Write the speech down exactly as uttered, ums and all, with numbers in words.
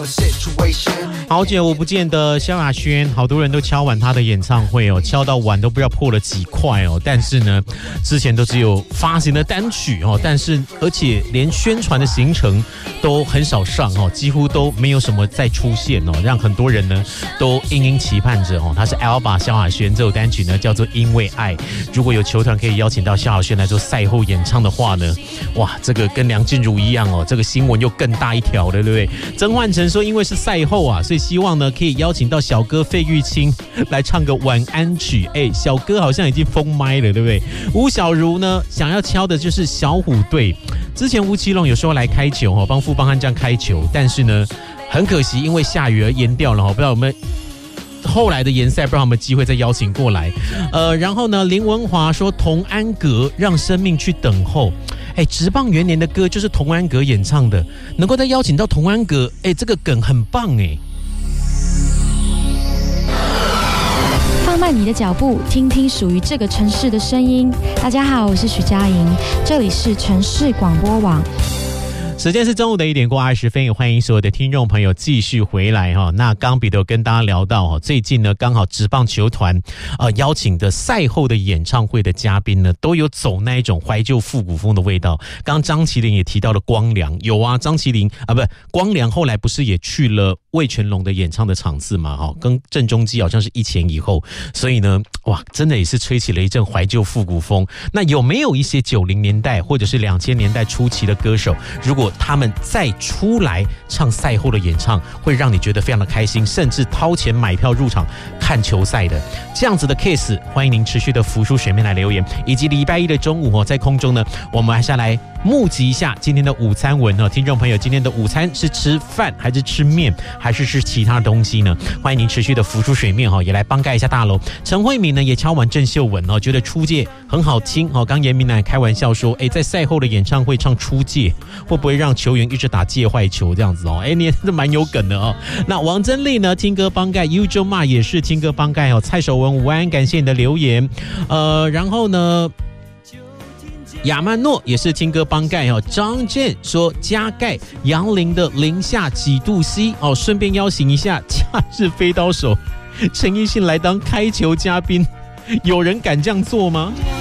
好久不见的萧亚轩，好多人都敲完他的演唱会哦，敲到碗都不知道破了几块哦。但是呢，之前都只有发行的单曲哦，但是而且连宣传的行程都很少上哦，几乎都没有什么再出现哦，让很多人呢都殷殷期盼着哦。他是 Alba 萧亚轩，这首单曲呢叫做《因为爱》。如果有球团可以邀请到萧亚轩来做赛后演唱的话呢，哇，这个跟梁静茹一样哦，这个新闻又更大一条了，对不对？曾焕成说，因为是赛后啊，所以希望呢可以邀请到小哥费玉清来唱个晚安曲。哎，小哥好像已经封麦了，对不对？吴小如呢想要敲的就是小虎队。之前吴奇隆有时候来开球哦，帮富邦悍将开球，但是呢很可惜因为下雨而延掉了，不知道有没有后来的联赛，不知道有没有机会再邀请过来。呃，然后呢，林文华说童安格让生命去等候。哎，职棒元年的歌就是童安格演唱的，能够再邀请到童安格，哎，这个梗很棒哎。 放慢你的脚步，听听属于这个城市的声音。大家好，我是许佳莹，这里是城市广播网。 时间是中午的一点过二十分，也欢迎所有的听众朋友继续回来哈。那刚彼得跟大家聊到哈，最近呢刚好职棒球团呃邀请的赛后的演唱会的嘉宾呢，都有走那一种怀旧复古风的味道。刚刚张麒麟也提到了光良，有啊，张麒麟啊，不，光良后来不是也去了魏全龙的演唱的场次嘛？哈，跟郑中基好像是一前一后，所以呢，哇，真的也是吹起了一阵怀旧复古风。那有没有一些九零年代或者是两千年代初期的歌手，如果他们再出来唱赛后的演唱，会让你觉得非常的开心，甚至掏钱买票入场看球赛的这样子的 case， 欢迎您持续的浮出水面来留言，以及礼拜一的中午哦，在空中呢，我们还是来募集一下今天的午餐文哦，听众朋友，今天的午餐是吃饭还是吃面，还是吃其他的东西呢？欢迎您持续的浮出水面哦，也来帮盖一下大楼。陈慧敏呢也敲完郑秀文哦，觉得出界很好听哦。刚严明乃开玩笑说，哎，在赛后的演唱会唱出界，会不会让球员一直打界坏球这样子哦？哎，你这蛮有梗的哦。那王真丽呢，听歌帮盖 ，U 周骂也是听歌帮盖哦。蔡守文午安，感谢你的留言。呃，然后呢？亚曼诺也是听歌帮盖哦，张健说加盖杨林的零下几度 C 哦，顺便邀请一下假日飞刀手陈奕迅来当开球嘉宾，有人敢这样做吗？